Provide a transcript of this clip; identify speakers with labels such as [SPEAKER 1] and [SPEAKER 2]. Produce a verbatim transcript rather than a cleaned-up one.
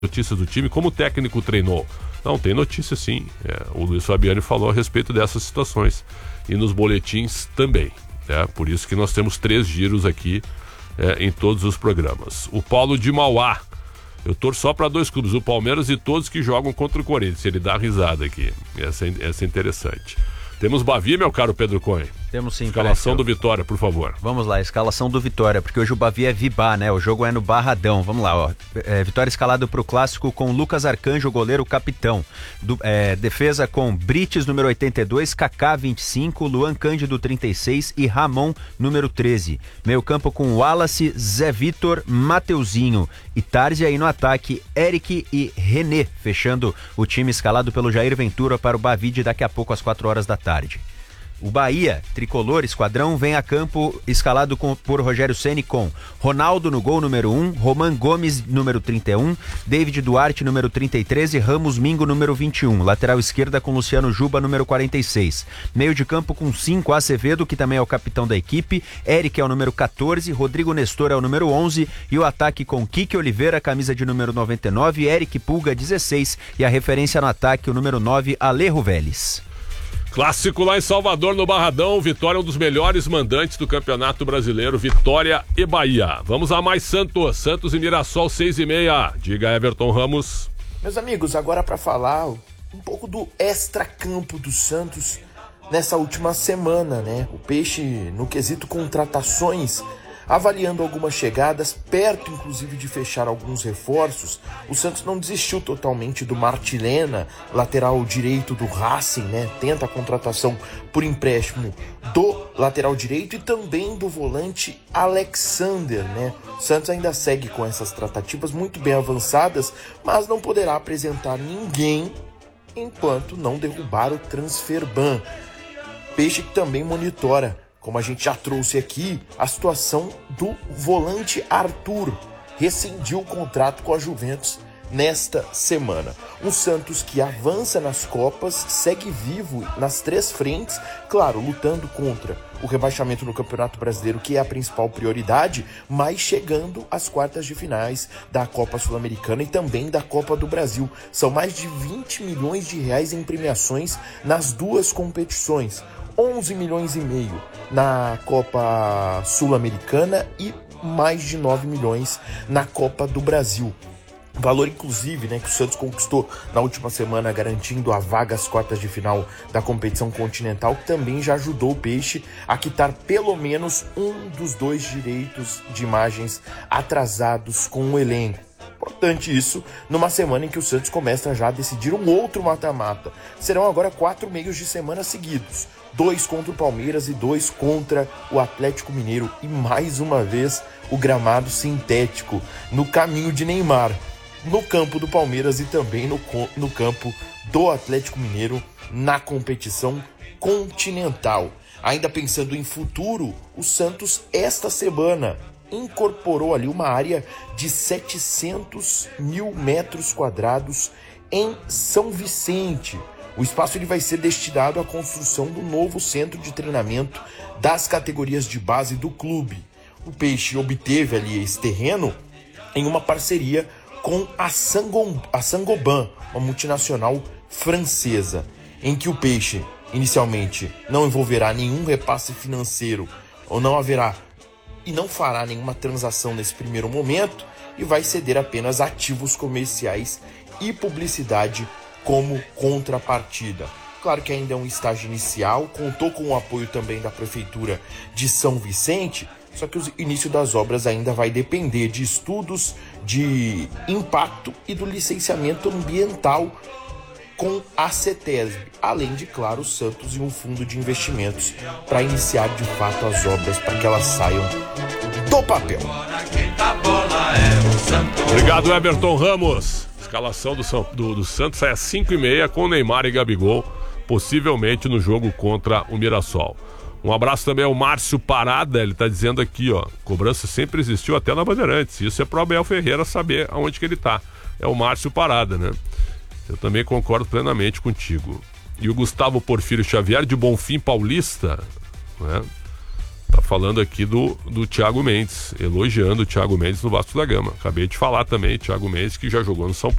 [SPEAKER 1] notícias do time, como o técnico treinou. Não, tem notícia sim. É, o Luiz Fabiani falou a respeito dessas situações. E nos boletins também. É, por isso que nós temos três giros aqui é, em todos os programas. O Paulo de Mauá. Eu torço só para dois clubes, o Palmeiras e todos que jogam contra o Corinthians. Ele dá risada aqui. Essa, essa é interessante. Temos Bavi, meu caro Pedro Cohen.
[SPEAKER 2] Temos sim.
[SPEAKER 1] Escalação do Vitória, por favor.
[SPEAKER 2] Vamos lá, escalação do Vitória, porque hoje o Bavi é Vibá, né? O jogo é no Barradão. Vamos lá, ó. É, Vitória escalado pro clássico com Lucas Arcanjo, goleiro capitão. Do, é, defesa com Brites, número oitenta e dois, Kaká, vinte e cinco, Luan Cândido, trinta e seis e Ramon, número treze. Meio campo com Wallace, Zé Vitor, Mateuzinho e Tárzia. E no ataque, Eric e René, fechando o time escalado pelo Jair Ventura para o Bavi de daqui a pouco às quatro horas da tarde. O Bahia, tricolor, esquadrão, vem a campo escalado com, por Rogério Ceni com Ronaldo no gol número um, Roman Gomes número trinta e um, David Duarte número trinta e três e Ramos Mingo número vinte e um. Lateral esquerda com Luciano Juba número quarenta e seis. Meio de campo com cinco, Acevedo, que também é o capitão da equipe, Eric é o número quatorze, Rodrigo Nestor é o número onze e o ataque com Kike Oliveira, camisa de número noventa e nove, Eric Pulga dezesseis e a referência no ataque o número nove, Alejo Vélez.
[SPEAKER 1] Clássico lá em Salvador, no Barradão. Vitória é um dos melhores mandantes do Campeonato Brasileiro. Vitória e Bahia. Vamos a mais Santos. Santos e Mirassol, seis e meia. Diga, Everton Ramos.
[SPEAKER 3] Meus amigos, agora para falar um pouco do extracampo do Santos nessa última semana, né? O Peixe, no quesito contratações, avaliando algumas chegadas, perto inclusive de fechar alguns reforços. O Santos não desistiu totalmente do Martilena, lateral direito do Racing, né? Tenta a contratação por empréstimo do lateral direito e também do volante Alexander, né? O Santos ainda segue com essas tratativas muito bem avançadas, mas não poderá apresentar ninguém enquanto não derrubar o transfer ban. Peixe que também monitora, como a gente já trouxe aqui, a situação do volante Arthur. Rescindiu o contrato com a Juventus nesta semana. Um Santos que avança nas Copas, segue vivo nas três frentes, claro, lutando contra o rebaixamento no Campeonato Brasileiro, que é a principal prioridade, mas chegando às quartas de finais da Copa Sul-Americana e também da Copa do Brasil. São mais de vinte milhões de reais em premiações nas duas competições. onze milhões e meio na Copa Sul-Americana e mais de nove milhões na Copa do Brasil. Valor, inclusive, né, que o Santos conquistou na última semana, garantindo a vaga às quartas de final da competição continental, que também já ajudou o Peixe a quitar pelo menos um dos dois direitos de imagens atrasados com o elenco. Importante isso numa semana em que o Santos começa já a decidir um outro mata-mata. Serão agora quatro meios de semana seguidos. Dois contra o Palmeiras e dois contra o Atlético Mineiro. E mais uma vez o gramado sintético no caminho de Neymar. No campo do Palmeiras e também no, no campo do Atlético Mineiro na competição continental. Ainda pensando em futuro, o Santos esta semana incorporou ali uma área de setecentos mil metros quadrados em São Vicente. O espaço ele vai ser destinado à construção do novo centro de treinamento das categorias de base do clube. O Peixe obteve ali esse terreno em uma parceria com a, Sangon, a Saint-Gobain, uma multinacional francesa, em que o Peixe inicialmente não envolverá nenhum repasse financeiro ou não haverá e não fará nenhuma transação nesse primeiro momento e vai ceder apenas ativos comerciais e publicidade como contrapartida. Claro que ainda é um estágio inicial, contou com o apoio também da Prefeitura de São Vicente, só que o início das obras ainda vai depender de estudos de impacto e do licenciamento ambiental com a CETESB, além de, claro, o Santos e um fundo de investimentos para iniciar de fato as obras para que elas saiam do papel.
[SPEAKER 1] Obrigado, Everton Ramos. Escalação do, São, do, do Santos sai às cinco e meia com Neymar e Gabigol, possivelmente no jogo contra o Mirassol. Um abraço também ao Márcio Parada, ele está dizendo aqui, ó, cobrança sempre existiu até na Bandeirantes, isso é pro Abel Ferreira saber aonde que ele tá. É o Márcio Parada, né? Eu também concordo plenamente contigo. E o Gustavo Porfírio Xavier, de Bonfim Paulista, né? Tá falando aqui do, do Thiago Mendes, elogiando o Thiago Mendes no Vasco da Gama. Acabei de falar também, Thiago Mendes, que já jogou no São Paulo.